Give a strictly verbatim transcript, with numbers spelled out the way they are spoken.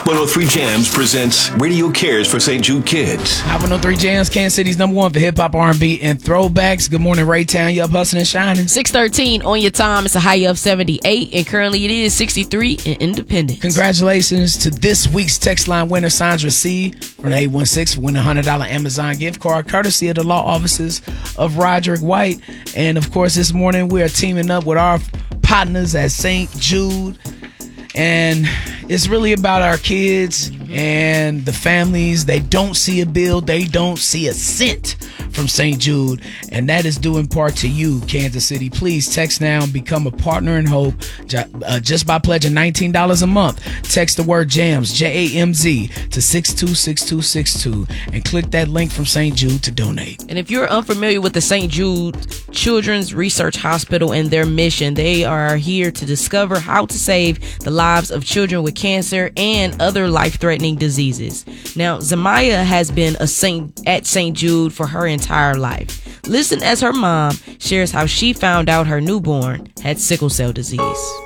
Hot one oh three Jams presents Radio Cares for Saint Jude Kids. Hot one oh three Jams, Kansas City's number one for hip-hop, R and B, and throwbacks. Good morning, Raytown. You up hustling and shining? six thirteen on your time. It's a high of seventy-eight, and currently it is sixty-three in Independence. Congratulations to this week's text line winner, Sandra C. from the eight one six for winning a one hundred dollars Amazon gift card, courtesy of the law offices of Roderick White. And, of course, this morning we are teaming up with our partners at Saint Jude. And it's really about our kids and the families. They don't see a bill. They don't see a cent from Saint Jude. And that is due in part to you, Kansas City. Please text now and become a partner in hope uh, just by pledging nineteen dollars a month. Text the word JAMS, J A M Z, to six two six two six two and click that link from Saint Jude to donate. And if you're unfamiliar with the Saint Jude Children's Research Hospital and their mission, they are here to discover how to save the lives of children with cancer and other life-threatening diseases. Now, Zamaya has been a saint at Saint Jude for her entire life. Listen as her mom shares how she found out her newborn had sickle cell disease.